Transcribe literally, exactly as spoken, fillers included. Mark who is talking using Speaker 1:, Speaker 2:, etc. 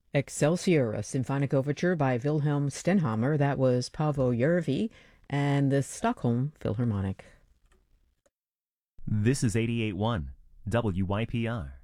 Speaker 1: Excelsior, a symphonic overture by Wilhelm Stenhammar. That was Paavo Järvi and the Stockholm Philharmonic.
Speaker 2: This is eighty-eight point one W Y P R.